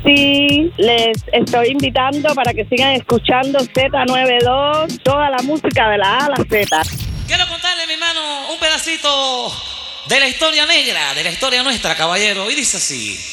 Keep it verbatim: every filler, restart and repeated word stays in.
sí, les estoy invitando para que sigan escuchando Z noventa y dos, toda la música de la A a la Z. Quiero contarle, mi hermano, un pedacito de la historia negra, de la historia nuestra, caballero, y dice así.